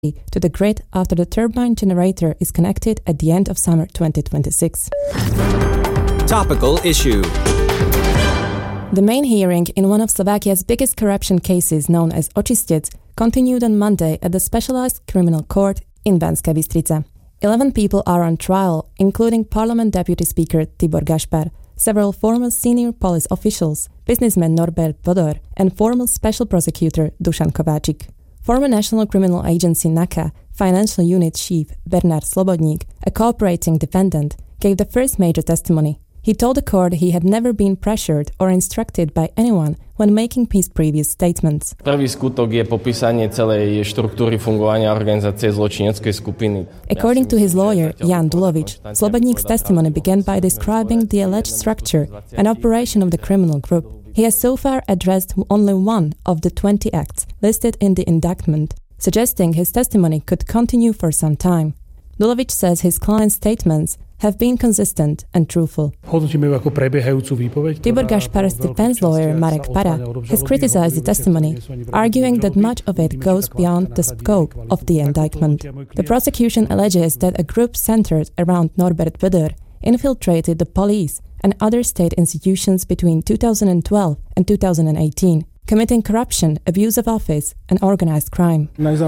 to the grid after the turbine generator is connected at the end of summer 2026. Topical issue. The main hearing in one of Slovakia's biggest corruption cases known as Očistec continued on Monday at the Specialized Criminal Court in Banská Bystrica. 11 people are on trial, including Parliament Deputy Speaker Tibor Gašpar, several former senior police officials, businessman Norbert Bodor, and former Special Prosecutor Dušan Kováčik. Former National Criminal Agency NACA Financial Unit Chief Bernard Slobodník, a cooperating defendant, gave the first major testimony. He told the court he had never been pressured or instructed by anyone when making his previous statements. Prvý skutok je popísanie celej štruktúry fungovania organizácie zločineckej skupiny. According to his lawyer, Jan Dulovič, Slobodník's testimony began by describing the alleged structure and operation of the criminal group. He has so far addressed only one of the 20 acts listed in the indictment, suggesting his testimony could continue for some time. Dulovič says his client's statements have been consistent and truthful. Tibor Gašpar's defense lawyer Marek Para has criticized the testimony, arguing that much of it goes beyond the scope of the indictment. The prosecution alleges that a group centered around Norbert Bodor infiltrated the police and other state institutions between 2012 and 2018, committing corruption, abuse of office, and organized crime.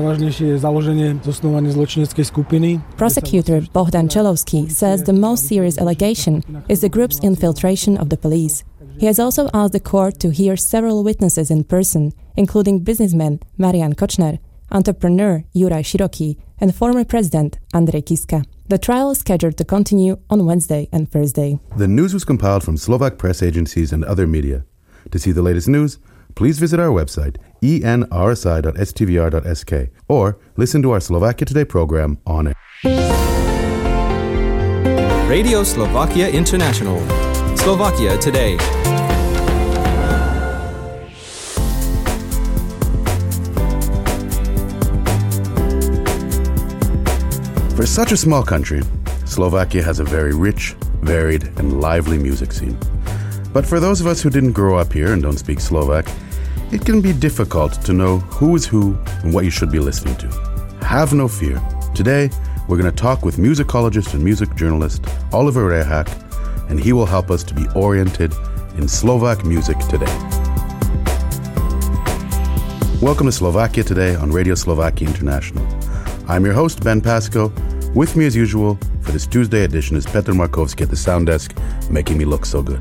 Prosecutor Bohdan Chelovsky says the most serious allegation is the group's infiltration of the police. He has also asked the court to hear several witnesses in person, including businessman Marian Kočner, entrepreneur Juraj Široký, and former president Andrej Kiska. The trial is scheduled to continue on Wednesday and Thursday. The news was compiled from Slovak press agencies and other media. To see the latest news, please visit our website, enrsi.stvr.sk, or listen to our Slovakia Today program on air. Radio Slovakia International. Slovakia Today. For such a small country, Slovakia has a very rich, varied, and lively music scene. But for those of us who didn't grow up here and don't speak Slovak, it can be difficult to know who is who and what you should be listening to. Have no fear. Today, we're going to talk with musicologist and music journalist Oliver Rehák, and he will help us to be oriented in Slovak music today. Welcome to Slovakia Today on Radio Slovakia International. I'm your host, Ben Pasco. With me as usual for this Tuesday edition is Petr Markovsky at the sound desk, making me look so good.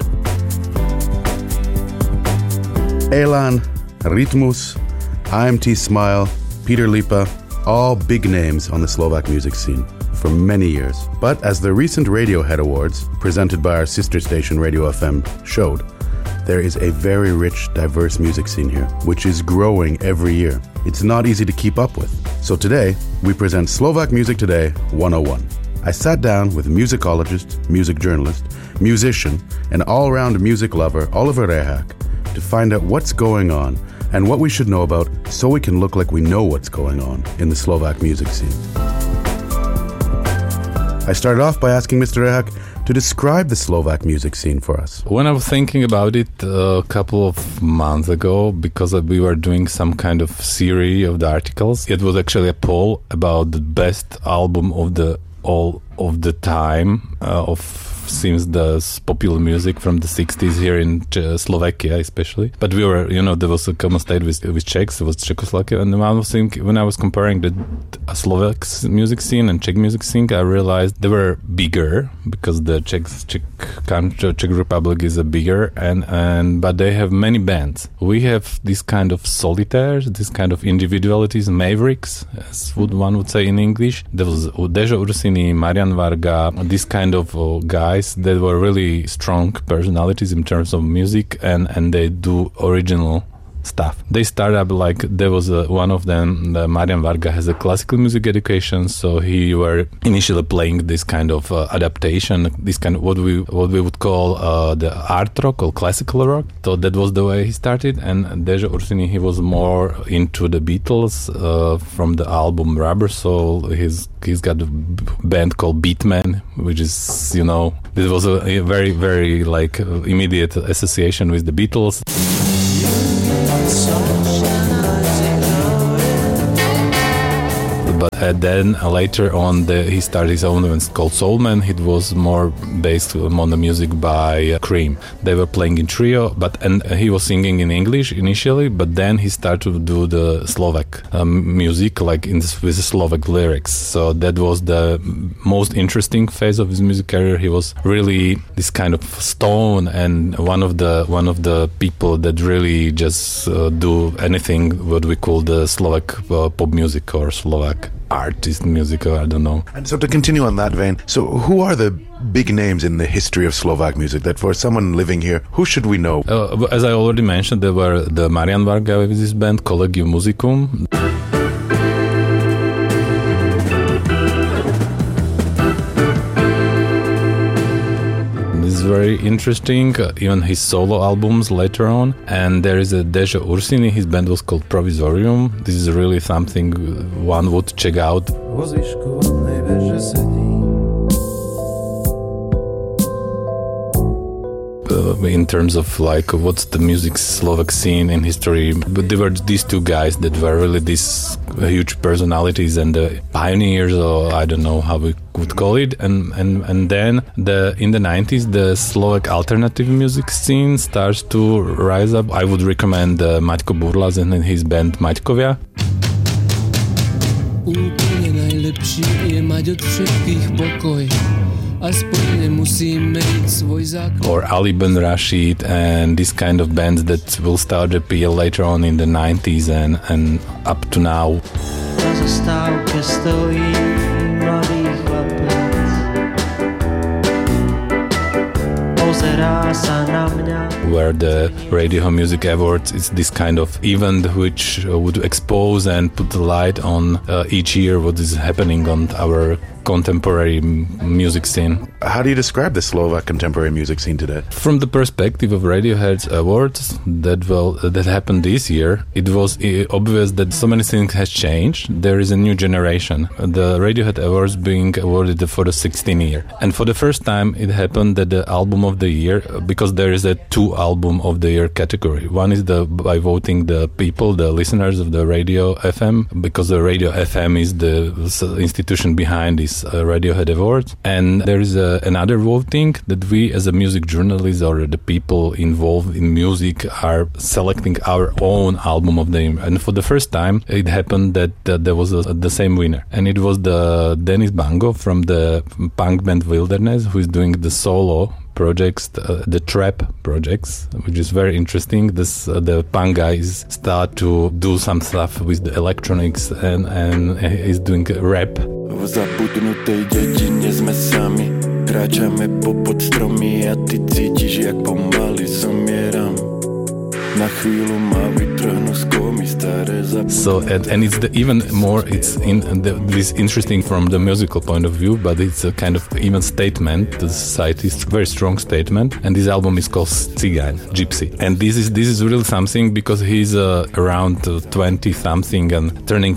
Elan, Rytmus, IMT Smile, Peter Lipa, all big names on the Slovak music scene for many years. But as the recent Radiohead Awards, presented by our sister station Radio FM, showed, there is a very rich, diverse music scene here, which is growing every year. It's not easy to keep up with. So today, we present Slovak Music Today 101. I sat down with musicologist, music journalist, musician, and all-around music lover Oliver Rehák to find out what's going on and what we should know about so we can look like we know what's going on in the Slovak music scene. I started off by asking Mr. Rehák to describe the Slovak music scene for us. When I was thinking about it a couple of months ago, because we were doing some kind of series of the articles, it was actually a poll about the best album of the all of the time of seems the popular music from the 60s here in Slovakia especially. But we were, there was a common state with Czechs, it was Czechoslovakia, and I was thinking, when I was comparing the Slovak music scene and Czech music scene, I realized they were bigger because the Czech Republic is a bigger, but they have many bands. We have this kind of solitaires, this kind of individualities, mavericks, as one would say in English. There was Dežo Ursini, Marian Varga, this kind of guys that were really strong personalities in terms of music, and they do original stuff. They start up like there was one of them, Marian Varga, has a classical music education, so he were initially playing this kind of adaptation, this kind of what we would call the art rock or classical rock. So that was the way he started. And Dežo Ursini, he was more into the Beatles from the album Rubber Soul. He's got a band called Beatman, which is this was a very very like immediate association with the Beatles. Then later on, he started his own event called Soulman. It was more based on the music by Cream. They were playing in trio, and he was singing in English initially, but then he started to do the Slovak music, like with the Slovak lyrics. So that was the most interesting phase of his music career. He was really this kind of stone and one of the people that really just do anything what we call the Slovak pop music or Slovak artist music, or I don't know. And so to continue on that vein, so who are the big names in the history of Slovak music that for someone living here, who should we know? As I already mentioned, there were the Marian Varga with his band Collegium Musicum. Very interesting, even his solo albums later on. And there is a Deja Ursini, his band was called Provisorium. This is really something one would check out. In terms of like what's the music Slovak scene in history, but there were these two guys that were really these huge personalities and the pioneers, or I don't know how we would call it. And then in the 90s the Slovak alternative music scene starts to rise up. I would recommend Maťko Burlas and his band Maťkovia. Úplne najlepší je mať od všetkých pokoj. Or Ali Ben Rashid and this kind of bands that will start to appear later on in the 90s and up to now. Where the Radio Music Awards is this kind of event which would expose and put the light on each year what is happening on our contemporary music scene. How do you describe the Slovak contemporary music scene today? From the perspective of Radiohead's awards that happened this year, it was obvious that so many things has changed. There is a new generation. The Radiohead awards being awarded for the 16th year. And for the first time it happened that the album of the year, because there is a 2 album of the year category. One is by voting the people, the listeners of the Radio FM, because the Radio FM is the institution behind this Radiohead Awards. And there is another voting that we as a music journalists or the people involved in music are selecting our own album of the year. And for the first time it happened that there was the same winner. And it was the Denis Bango from the punk band Wilderness, who is doing the solo projects, the trap projects, which is very interesting. The punk guys start to do some stuff with the electronics and he's doing rap. V zabudnutej dedine sme sami, kráčame popod stromy a ty cítiš, jak pomaly zomieram. Na chvíľu ma vytrhnú z komy staré zapomínky. So and it's even more, it's this interesting from the musical point of view, but it's a kind of even statement to society. It's a very strong statement, and this album is called Cigáň, Gypsy. And this is really something, because he's around 20 something and turning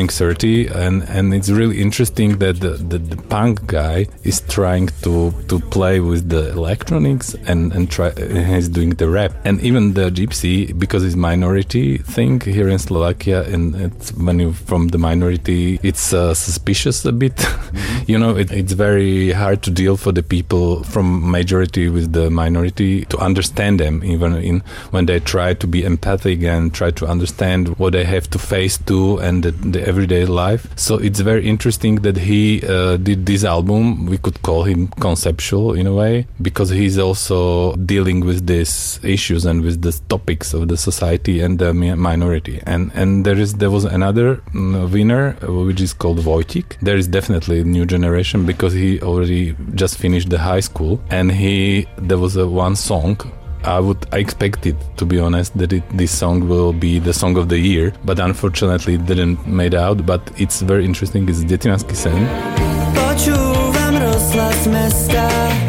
30, and it's really interesting that the punk guy is trying to play with the electronics and he's doing the rap. And even the Gypsy, because it's minority thing here in Slovakia, and it's when you're from the minority, it's suspicious a bit. You know, it's very hard to deal for the people from majority with the minority to understand them, even when they try to be empathic and try to understand what they have to face too and the everyday life. So it's very interesting that he did this album. We could call him conceptual in a way, because he's also dealing with these issues and with the topics of the society and the minority. And there was another winner, which is called Vojtik. There is definitely a new generation, because he already just finished the high school, and there was one song. I expected, to be honest, that this song will be the song of the year, but unfortunately it didn't made out. But it's very interesting. It's Detinanský sen. Počúvam rozhlas mesta,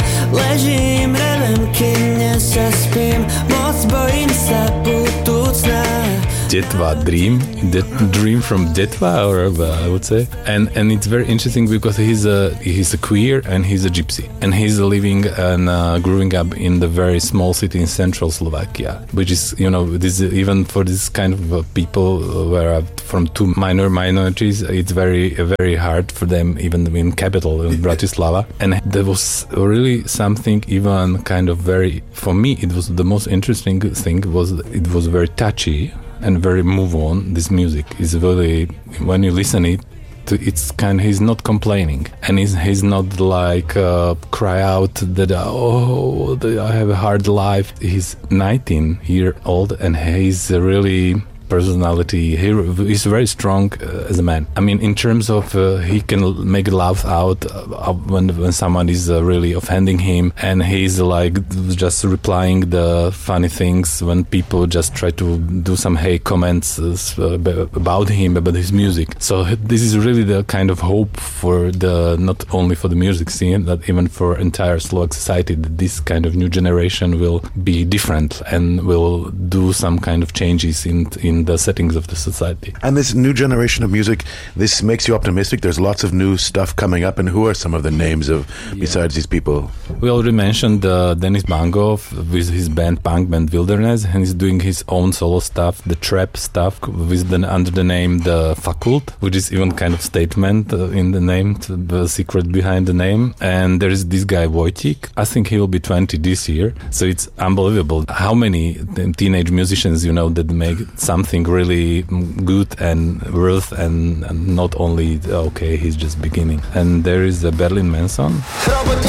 ležím, revem, kým nezaspím, moc bojím sa budúcna, Detva dream, the dream from Detva, or I would say, and it's very interesting because he's a queer and he's a gypsy, and he's living and growing up in the very small city in central Slovakia, which is, this even for this kind of people where are from two minorities, it's very very hard for them, even in capital in Bratislava. And there was really something even kind of very, for me it was the most interesting thing, was it was very touchy and very move on. This music is really, when you listen it, it's kind, he's not complaining, and he's not like cry out that I have a hard life. He's 19-year-old and he's really personality. He is very strong as a man. I mean, in terms of he can make laugh out when someone is really offending him, and he's like just replying the funny things when people just try to do some hate comments about him, about his music. So this is really the kind of hope for the, not only for the music scene, but even for entire Slovak society, that this kind of new generation will be different and will do some kind of changes in the settings of the society. And this new generation of music, this makes you optimistic? There's lots of new stuff coming up, and who are some of the names of besides these people? We already mentioned Denis Bangov with his punk band Wilderness, and he's doing his own solo stuff, the trap stuff, with under the name The Fakult, which is even kind of statement in the name, the secret behind the name. And there is this guy Wojtik. I think he will be 20 this year, so it's unbelievable how many teenage musicians that make something really good and worth, and not only okay, he's just beginning. And there is Berlin Manson. Robotnicy